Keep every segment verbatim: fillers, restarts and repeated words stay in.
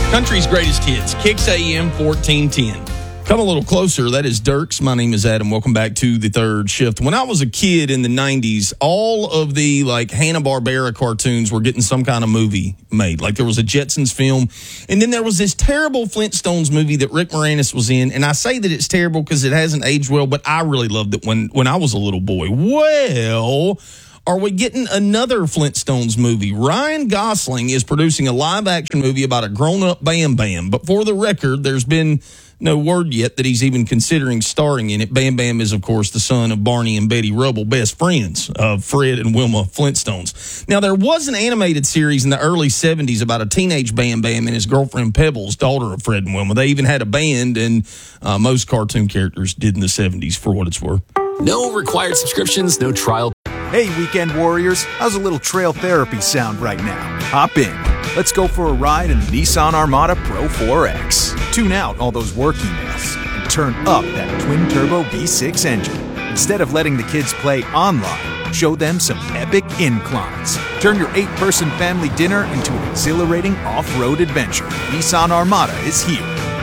Country's greatest hits, Kicks A M fourteen ten. Come a little closer. That is Dirks. My name is Adam. Welcome back to the third shift. When I was a kid in the nineties, all of the like Hanna-Barbera cartoons were getting some kind of movie made. Like there was a Jetsons film, and then there was this terrible Flintstones movie that Rick Moranis was in. And I say that it's terrible because it hasn't aged well, but I really loved it when when I was a little boy. Well, are we getting another Flintstones movie? Ryan Gosling is producing a live-action movie about a grown-up Bam Bam. But for the record, there's been no word yet that he's even considering starring in it. Bam Bam is, of course, the son of Barney and Betty Rubble, best friends of Fred and Wilma Flintstones. Now, there was an animated series in the early seventies about a teenage Bam Bam and his girlfriend Pebbles, daughter of Fred and Wilma. They even had a band, and uh, most cartoon characters did in the seventies, for what it's worth. No required subscriptions, no trial. Hey, weekend warriors, how's a little trail therapy sound right now? Hop in. Let's go for a ride in the Nissan Armada Pro four X. Tune out all those work emails and turn up that twin-turbo V six engine. Instead of letting the kids play online, show them some epic inclines. Turn your eight-person family dinner into an exhilarating off-road adventure. Nissan Armada is here.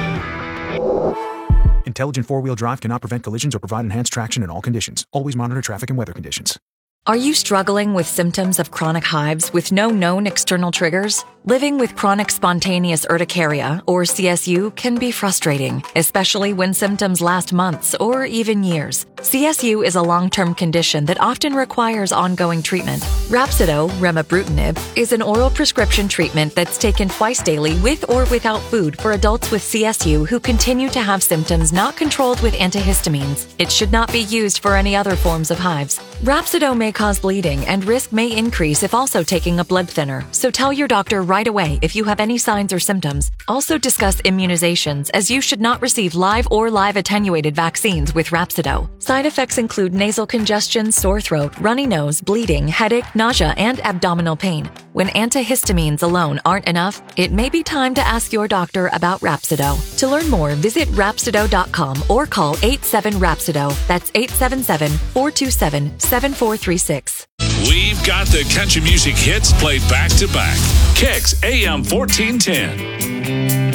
Intelligent four-wheel drive cannot prevent collisions or provide enhanced traction in all conditions. Always monitor traffic and weather conditions. Are you struggling with symptoms of chronic hives with no known external triggers? Living with chronic spontaneous urticaria, or C S U, can be frustrating, especially when symptoms last months or even years. C S U is a long-term condition that often requires ongoing treatment. Rhapsido, remibrutinib, is an oral prescription treatment that's taken twice daily with or without food for adults with C S U who continue to have symptoms not controlled with antihistamines. It should not be used for any other forms of hives. Rhapsido may cause bleeding and risk may increase if also taking a blood thinner, so tell your doctor right away if you have any signs or symptoms. Also discuss immunizations, as you should not receive live or live attenuated vaccines with Rhapsido. Side effects include nasal congestion, sore throat, runny nose, bleeding, headache, nausea, and abdominal pain. When antihistamines alone aren't enough, it may be time to ask your doctor about Rhapsido. To learn more, visit Rhapsido dot com or call eight seven Rhapsido. That's eight seven seven, four two seven, seven four three six. We've got the country music hits played back to back. Kicks A M fourteen ten.